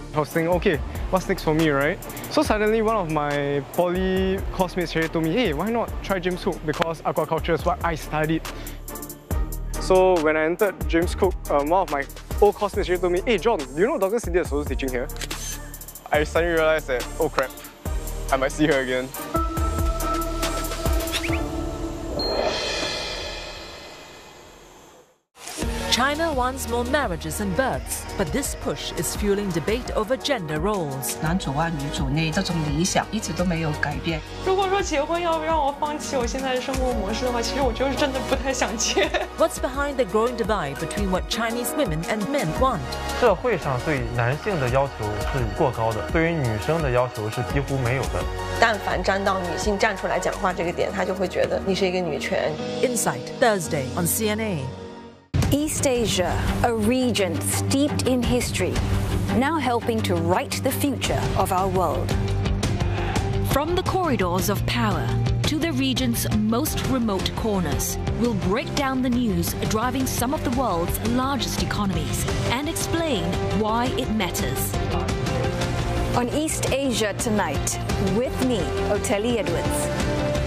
I was thinking, okay, what's next for me, right? So suddenly one of my poly classmates here told me, hey, why not try James Cook? Because aquaculture is what I studied. So when I entered James Cook, one of my old classmates here told me, hey John, do you know Dr. Cindy is also teaching here? I suddenly realized that, oh crap, I might see her again. China wants more marriages and births, but this push is fueling debate over gender roles. 男主外女主内这种理想一直都没有改变。 如果说结婚要让我放弃我现在的生活模式的话，其实我就是真的不太想结。 What's behind the growing divide between what Chinese women and men want? 社会上对男性的要求是过高的，对于女生的要求是几乎没有的。 但凡沾到女性站出来讲话这个点，他就会觉得你是一个女权。 Insight, Thursday on CNA. East Asia, a region steeped in history, now helping to write the future of our world. From the corridors of power to the region's most remote corners, we'll break down the news driving some of the world's largest economies and explain why it matters. On East Asia tonight, with me, Oteli Edwards.